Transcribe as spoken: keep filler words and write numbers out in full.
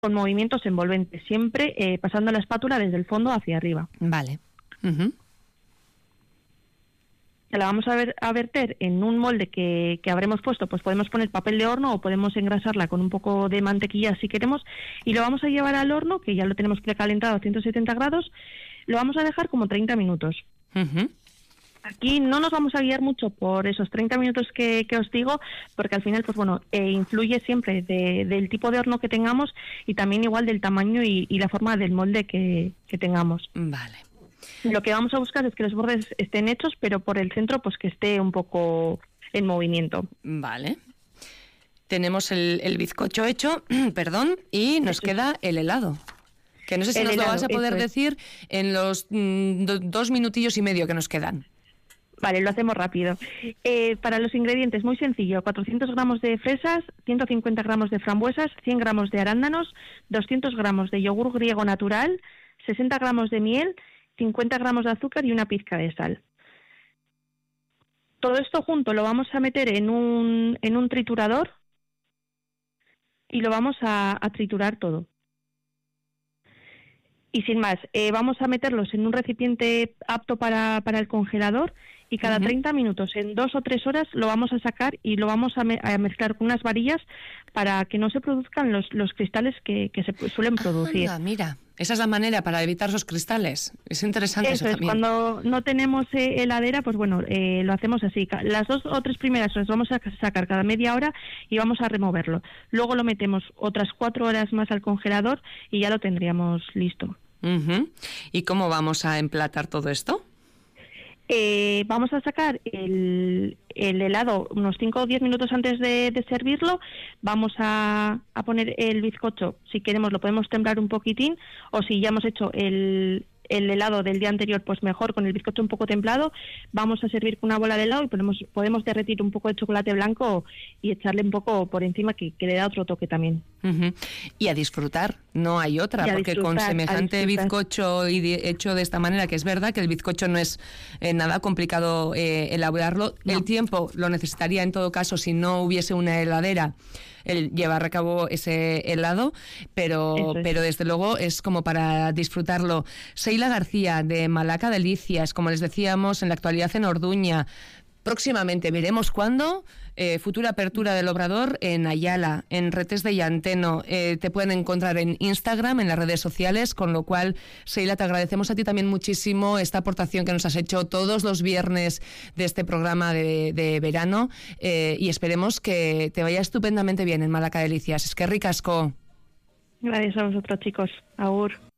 con movimientos envolventes, siempre eh, pasando la espátula desde el fondo hacia arriba. Vale. Uh-huh. La vamos a, ver, a verter en un molde que, que habremos puesto, pues podemos poner papel de horno o podemos engrasarla con un poco de mantequilla si queremos, y lo vamos a llevar al horno, que ya lo tenemos precalentado a ciento setenta grados, lo vamos a dejar como treinta minutos. Uh-huh. Aquí no nos vamos a guiar mucho por esos treinta minutos que, que os digo, porque al final, pues bueno, eh, influye siempre de, del tipo de horno que tengamos y también igual del tamaño y, y la forma del molde que, que tengamos. Vale. Lo que vamos a buscar es que los bordes estén hechos, pero por el centro pues que esté un poco en movimiento. Vale. Tenemos el, el bizcocho hecho, perdón, y nos Eso queda el helado. Que no sé si el nos helado, lo vas a poder es. decir en los mm, do, dos minutillos y medio que nos quedan. Vale, lo hacemos rápido. Eh, para los ingredientes, muy sencillo, cuatrocientos gramos de fresas, ciento cincuenta gramos de frambuesas, cien gramos de arándanos, doscientos gramos de yogur griego natural, sesenta gramos de miel, cincuenta gramos de azúcar y una pizca de sal. Todo esto junto lo vamos a meter en un, en un triturador y lo vamos a, a triturar todo. Y sin más, eh, vamos a meterlos en un recipiente apto para, para el congelador y cada uh-huh. treinta minutos, en dos o tres horas, lo vamos a sacar y lo vamos a, me- a mezclar con unas varillas para que no se produzcan los, los cristales que, que se suelen producir. Ah, mira, esa es la manera para evitar esos cristales. Es interesante eso, eso es, también. cuando no tenemos eh, heladera, pues bueno, eh, lo hacemos así. Las dos o tres primeras las vamos a sacar cada media hora y vamos a removerlo. Luego lo metemos otras cuatro horas más al congelador y ya lo tendríamos listo. Uh-huh. ¿Y cómo vamos a emplatar todo esto? Eh, vamos a sacar el, el helado unos cinco o diez minutos antes de, de servirlo. Vamos a, a poner el bizcocho, si queremos lo podemos templar un poquitín, o si ya hemos hecho el, el helado del día anterior, pues mejor, con el bizcocho un poco templado. Vamos a servir con una bola de helado y podemos, podemos derretir un poco de chocolate blanco y echarle un poco por encima, que, que le da otro toque también. Uh-huh. Y a disfrutar, no hay otra, porque con semejante bizcocho y de, hecho de esta manera, que es verdad que el bizcocho no es eh, nada complicado eh, elaborarlo, no. El tiempo lo necesitaría en todo caso si no hubiese una heladera el llevar a cabo ese helado, pero, es. pero desde luego es como para disfrutarlo. Seila García, de Malaca Delicias, como les decíamos, en la actualidad en Orduña. Próximamente, veremos cuándo, eh, futura apertura del Obrador en Ayala, en Retes de Llanteno. Eh, te pueden encontrar en Instagram, en las redes sociales, con lo cual, Seila, te agradecemos a ti también muchísimo esta aportación que nos has hecho todos los viernes de este programa de, de verano, eh, y esperemos que te vaya estupendamente bien en Malaca Delicias. Es que ricasco. Gracias a vosotros, chicos. Agur.